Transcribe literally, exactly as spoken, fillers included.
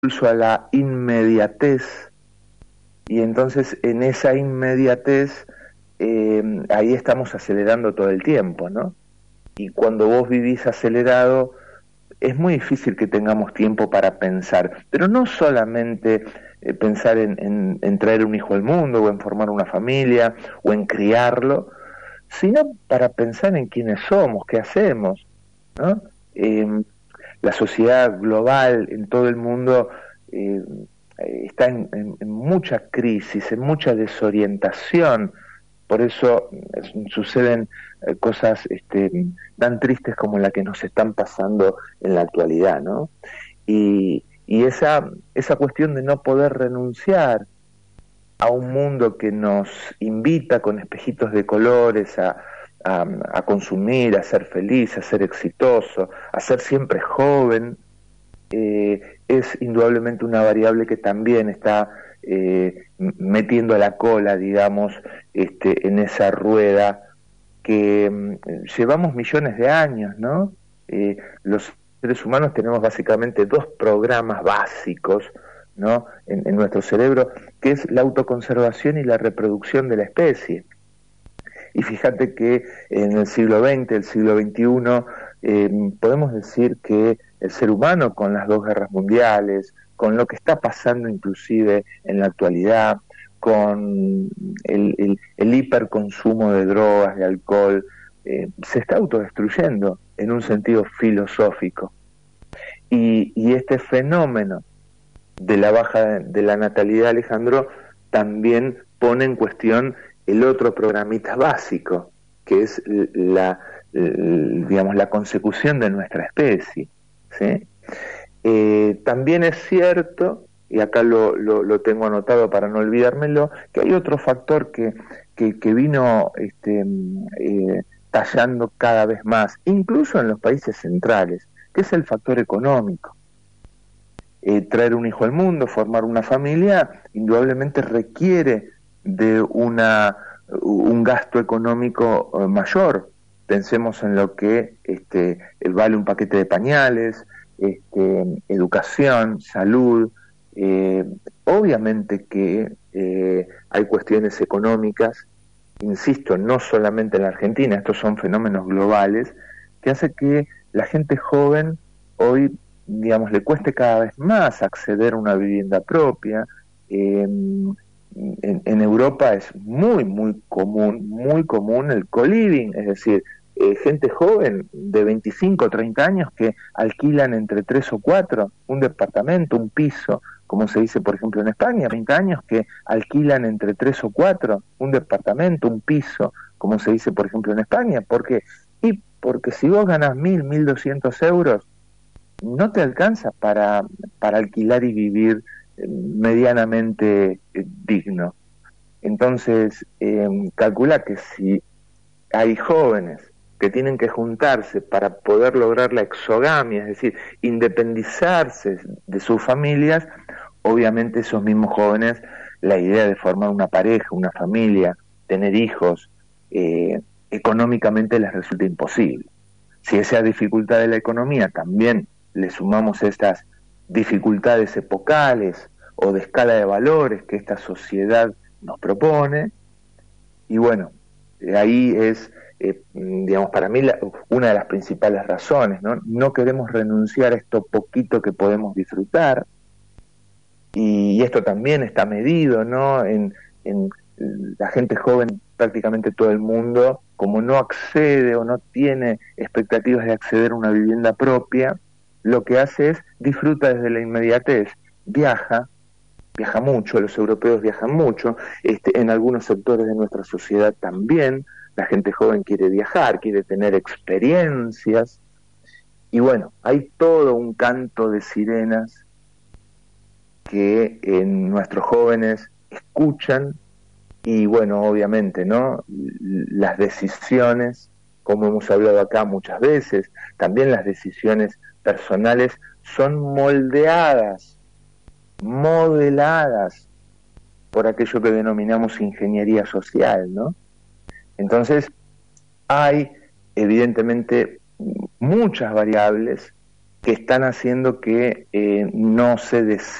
impulso a la inmediatez, y entonces en esa inmediatez eh, ahí estamos acelerando todo el tiempo, ¿no? Y cuando vos vivís acelerado, es muy difícil que tengamos tiempo para pensar, pero no solamente eh, pensar en, en, en traer un hijo al mundo, o en formar una familia, o en criarlo, sino para pensar en quiénes somos, qué hacemos, ¿no? Eh, la sociedad global en todo el mundo eh, está en, en, en mucha crisis, en mucha desorientación. Por eso eh, suceden eh, cosas este, tan tristes como la que nos están pasando en la actualidad, ¿no? Y, y esa, esa cuestión de no poder renunciar a un mundo que nos invita con espejitos de colores a, a, a consumir, a ser feliz, a ser exitoso, a ser siempre joven, eh, es indudablemente una variable que también está eh, metiendo la cola, digamos, este, en esa rueda que mm, llevamos millones de años, ¿no? Eh, los seres humanos tenemos básicamente dos programas básicos, ¿no? En, en nuestro cerebro, que es la autoconservación y la reproducción de la especie. Y fíjate que en el siglo veinte, el siglo veintiuno, eh, podemos decir que el ser humano, con las dos guerras mundiales, con lo que está pasando inclusive en la actualidad, con el, el, el hiperconsumo de drogas, de alcohol, eh, se está autodestruyendo en un sentido filosófico. Y, y este fenómeno de la baja de la natalidad, Alejandro, también pone en cuestión el otro programita básico, que es la, digamos, la consecución de nuestra especie, ¿sí? Eh, también es cierto, y acá lo, lo, lo tengo anotado para no olvidármelo, que hay otro factor que, que, que vino este, eh, tallando cada vez más, incluso en los países centrales, que es el factor económico. Eh, traer un hijo al mundo, formar una familia, indudablemente requiere de una, un gasto económico eh, mayor. Pensemos en lo que este, vale un paquete de pañales, este, educación, salud. Eh, obviamente que eh, hay cuestiones económicas, insisto, no solamente en la Argentina, estos son fenómenos globales, que hace que la gente joven hoy, digamos, le cueste cada vez más acceder a una vivienda propia. Eh, en, en Europa es muy, muy común, muy común el co-living, es decir, eh, gente joven de veinticinco o treinta años que alquilan entre tres o cuatro un departamento, un piso, como se dice por ejemplo en España, treinta años que alquilan entre tres o cuatro un departamento, un piso, como se dice por ejemplo en España. ¿Por qué? Y porque si vos ganás mil, mil doscientos euros, no te alcanza para, para alquilar y vivir eh, medianamente eh, digno. Entonces, eh, calcula que si hay jóvenes que tienen que juntarse para poder lograr la exogamia, es decir, independizarse de sus familias, obviamente esos mismos jóvenes, la idea de formar una pareja, una familia, tener hijos, eh, económicamente les resulta imposible. Si esa dificultad de la economía también le sumamos estas dificultades epocales o de escala de valores que esta sociedad nos propone, y bueno, ahí es, eh, digamos, para mí la, una de las principales razones, ¿no? No queremos renunciar a esto poquito que podemos disfrutar, y, y esto también está medido, ¿no? En, en la gente joven, prácticamente todo el mundo, como no accede o no tiene expectativas de acceder a una vivienda propia, lo que hace es disfruta desde la inmediatez, viaja, viaja mucho, los europeos viajan mucho, este, en algunos sectores de nuestra sociedad también, la gente joven quiere viajar, quiere tener experiencias, y bueno, hay todo un canto de sirenas que eh, nuestros jóvenes escuchan, y bueno, obviamente, ¿no? Las decisiones, como hemos hablado acá muchas veces, también las decisiones personales son moldeadas, modeladas por aquello que denominamos ingeniería social, ¿no? Entonces, hay evidentemente muchas variables que están haciendo que eh, no se des